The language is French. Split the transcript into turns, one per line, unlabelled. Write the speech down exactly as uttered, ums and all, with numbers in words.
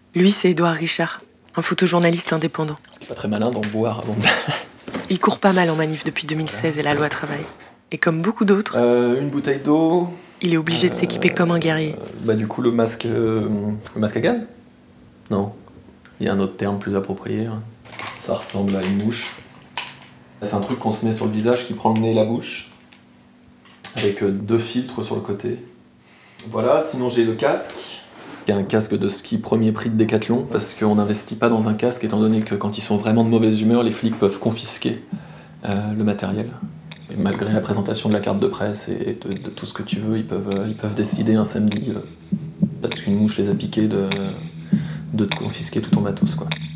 Lui, c'est Édouard Richard, un photojournaliste indépendant.
C'est pas très malin d'en boire avant de...
Il court pas mal en manif depuis deux mille seize et la loi travail. Et comme beaucoup d'autres,
Euh, une bouteille d'eau...
il est obligé de s'équiper comme un guerrier.
Euh, bah du coup, le masque... euh, le masque à gaz ? Non. Il y a un autre terme plus approprié. Hein. Ça ressemble à une mouche. C'est un truc qu'on se met sur le visage qui prend le nez et la bouche. Avec euh, deux filtres sur le côté. Voilà, sinon j'ai le casque. Il y a un casque de ski premier prix de Décathlon, parce qu'on n'investit pas dans un casque, étant donné que quand ils sont vraiment de mauvaise humeur, les flics peuvent confisquer euh, le matériel. Et malgré la présentation de la carte de presse et de, de tout ce que tu veux, ils peuvent, euh, ils peuvent décider un samedi, euh, parce qu'une mouche les a piqués, de, de te confisquer tout ton matos, quoi.